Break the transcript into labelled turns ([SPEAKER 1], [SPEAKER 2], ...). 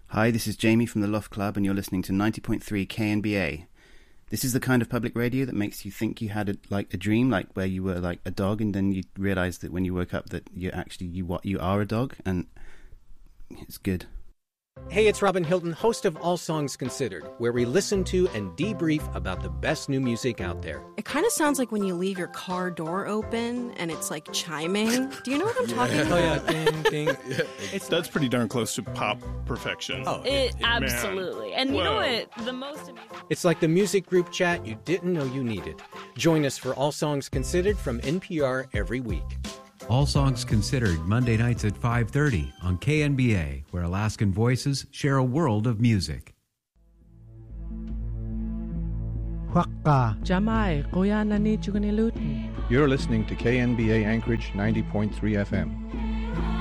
[SPEAKER 1] Hi, this is Jamie from the Loft Club, and you're listening to 90.3 KNBA. This is the kind of public radio that makes you think you had a dream, like where you were like a dog, and then you realize that when you woke up that you are a dog, and it's good.
[SPEAKER 2] Hey, it's Robin Hilton, host of All Songs Considered, where we listen to and debrief about the best new music out there.
[SPEAKER 3] It kind of sounds like when you leave your car door open and it's like chiming. Do you know what I'm talking about?
[SPEAKER 2] Oh, yeah, ding, ding.
[SPEAKER 4] That's pretty darn close to pop perfection.
[SPEAKER 5] Oh, absolutely. And you know what? The most amazing...
[SPEAKER 2] It's like the music group chat you didn't know you needed. Join us for All Songs Considered from NPR every week.
[SPEAKER 6] All Songs Considered, Monday nights at 5:30 on KNBA, where Alaskan voices share a world of music.
[SPEAKER 7] Jamai, kuya nani chuganilutin.
[SPEAKER 8] You're listening to KNBA Anchorage 90.3 FM.